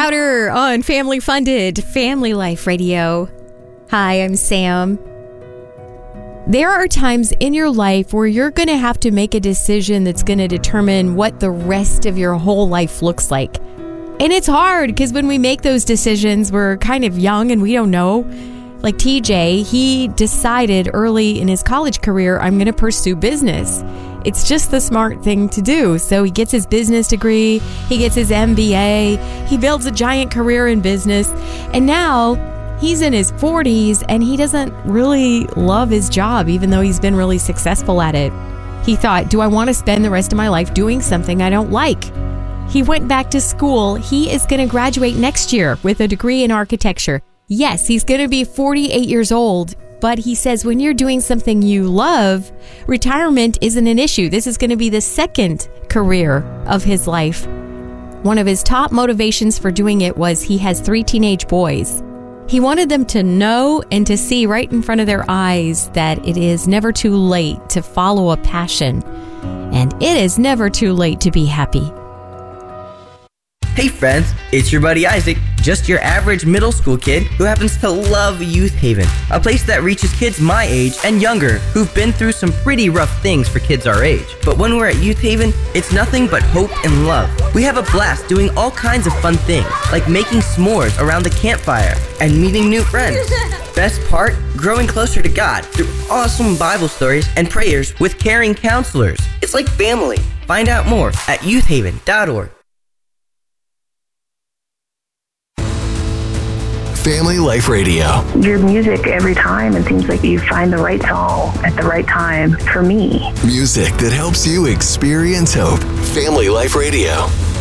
Crowder on Family Funded Family Life Radio. Hi, I'm Sam. There are times in your life where you're going to have to make a decision that's going to determine what the rest of your whole life looks like. And it's hard because when we make those decisions, we're kind of young and we don't know. Like TJ, he decided early in his college career, I'm going to pursue business. It's just the smart thing to do. So he gets his business degree, he gets his MBA, he builds a giant career in business, and now he's in his 40s and he doesn't really love his job, even though he's been really successful at it. He thought, do I want to spend the rest of my life doing something I don't like? He went back to school. He is going to graduate next year with a degree in architecture. Yes, he's going to be 48 years old. But he says when you're doing something you love, retirement isn't an issue. This is going to be the second career of his life. One of his top motivations for doing it was he has 3 teenage boys. He wanted them to know and to see right in front of their eyes that it is never too late to follow a passion. And it is never too late to be happy. Hey friends, it's your buddy Isaac, just your average middle school kid who happens to love Youth Haven, a place that reaches kids my age and younger who've been through some pretty rough things for kids our age. But when we're at Youth Haven, it's nothing but hope and love. We have a blast doing all kinds of fun things, like making s'mores around the campfire and meeting new friends. Best part, growing closer to God through awesome Bible stories and prayers with caring counselors. It's like family. Find out more at youthhaven.org. Family Life Radio. Your music every time, it seems like you find the right song at the right time for me. Music that helps you experience hope. Family Life Radio.